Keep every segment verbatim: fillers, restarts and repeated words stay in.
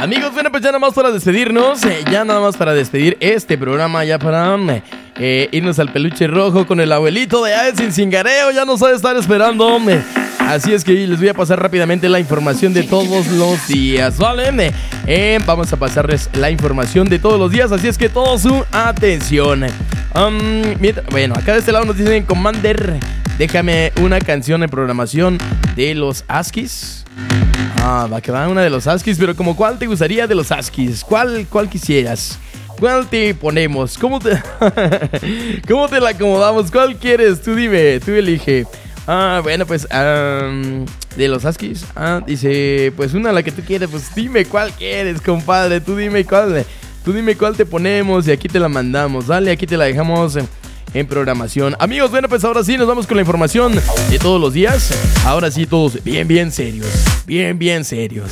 Amigos, bueno, pues ya nada más para despedirnos, eh, ya nada más para despedir este programa, ya para eh, irnos al peluche rojo con el abuelito de Aes sin Cingareo, ya nos va a estar esperando. Eh. Así es que les voy a pasar rápidamente la información de todos los días, ¿vale? Eh, vamos a pasarles la información de todos los días, así es que toda su atención. Um, mientras, bueno, acá de este lado nos dicen, Commander, déjame una canción en programación de los Askis. Ah, va que va una de los Askis, pero como ¿cuál te gustaría de los Askis? ¿Cuál, cuál quisieras? ¿Cuál te ponemos? ¿Cómo te, ¿Cómo te la acomodamos? ¿Cuál quieres? Tú dime, tú elige. Ah, bueno, pues um, de los Askis, ah, dice, pues una la que tú quieres, pues dime cuál quieres, compadre, tú dime cuál, tú dime cuál te ponemos y aquí te la mandamos, dale, aquí te la dejamos en, en programación. Amigos, bueno, pues ahora sí nos vamos con la información de todos los días, ahora sí todos bien, bien serios, bien, bien serios.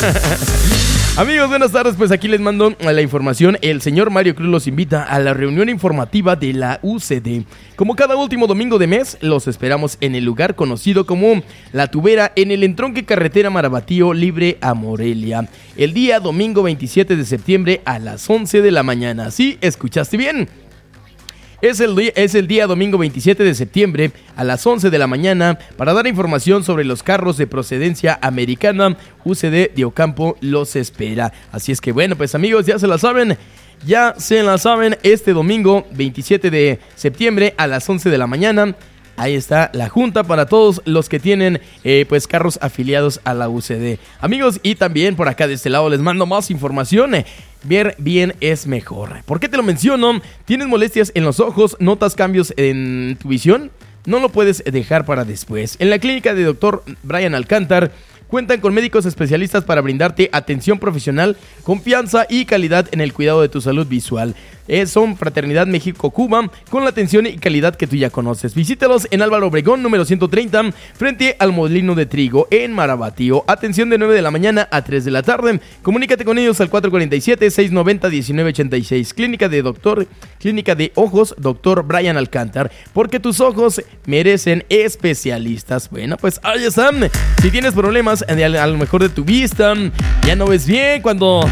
Amigos, buenas tardes, pues aquí les mando la información. El señor Mario Cruz los invita a la reunión informativa de la U C D. Como cada último domingo de mes, los esperamos en el lugar conocido como La Tubera, en el entronque carretera Marabatío Libre a Morelia, el día domingo veintisiete de septiembre a las once de la mañana. ¿Sí? ¿Escuchaste bien? Es el, día, es el día domingo veintisiete de septiembre a las once de la mañana para dar información sobre los carros de procedencia americana. U C D de Ocampo los espera. Así es que bueno, pues amigos, ya se la saben, ya se la saben, este domingo veintisiete de septiembre a las once de la mañana. Ahí está la junta para todos los que tienen eh, pues carros afiliados a la U C D. Amigos, y también por acá de este lado les mando más información. Eh, ver bien es mejor. ¿Por qué te lo menciono? ¿Tienes molestias en los ojos? ¿Notas cambios en tu visión? No lo puedes dejar para después. En la clínica de doctor Brian Alcántar cuentan con médicos especialistas para brindarte atención profesional, confianza y calidad en el cuidado de tu salud visual. Eh, son Fraternidad México-Cuba, con la atención y calidad que tú ya conoces. Visítalos en Álvaro Obregón, número ciento treinta, frente al Molino de Trigo, en Marabatío. Atención de nueve de la mañana a tres de la tarde. Comunícate con ellos al cuatro cuatro siete, seis nueve cero, uno nueve ocho seis. Clínica de doctor, Clínica de Ojos, doctor Brian Alcántar, porque tus ojos merecen especialistas. Bueno, pues ahí están. Si tienes problemas a lo mejor de tu vista, ya no ves bien cuando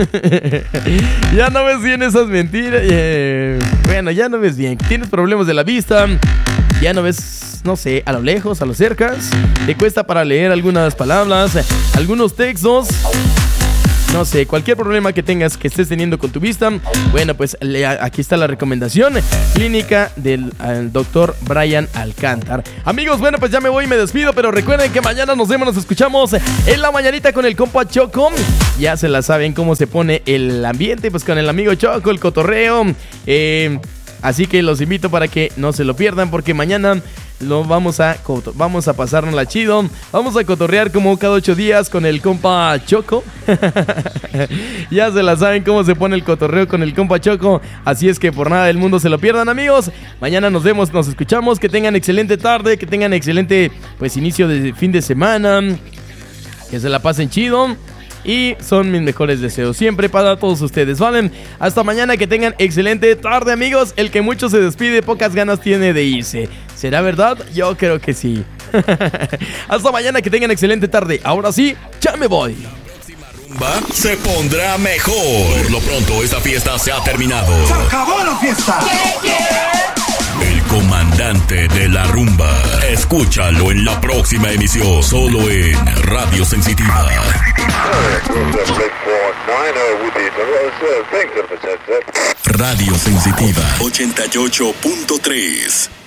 ya no ves bien esas mentiras, eh, bueno, ya no ves bien, tienes problemas de la vista, ya no ves, no sé, a lo lejos, a lo cercas, te cuesta para leer algunas palabras, algunos textos, no sé, cualquier problema que tengas, que estés teniendo con tu vista, bueno, pues le, aquí está la recomendación, clínica del doctor Brian Alcántar. Amigos, bueno, pues ya me voy y me despido, pero recuerden que mañana nos vemos, nos escuchamos en la mañanita con el compa Choco. Ya se la saben cómo se pone el ambiente, pues con el amigo Choco, el cotorreo. Eh, así que los invito para que no se lo pierdan, porque mañana lo vamos a vamos a pasárnosla chido, vamos a cotorrear como cada ocho días con el compa Choco. Ya se la saben cómo se pone el cotorreo con el compa Choco, así es que por nada del mundo se lo pierdan, amigos. Mañana nos vemos, nos escuchamos, que tengan excelente tarde, que tengan excelente pues inicio de fin de semana, que se la pasen chido. Y son mis mejores deseos siempre para todos ustedes, ¿vale? Hasta mañana, que tengan excelente tarde, amigos. El que mucho se despide, pocas ganas tiene de irse. ¿Será verdad? Yo creo que sí. Hasta mañana, que tengan excelente tarde. Ahora sí, ya me voy. La próxima rumba se pondrá mejor. Por lo pronto, esta fiesta se ha terminado. ¡Se acabó la fiesta! Yeah, yeah. El comandante de la rumba. Escúchalo en la próxima emisión, solo en Radio Sensitiva. Radio Sensitiva ochenta y ocho punto tres.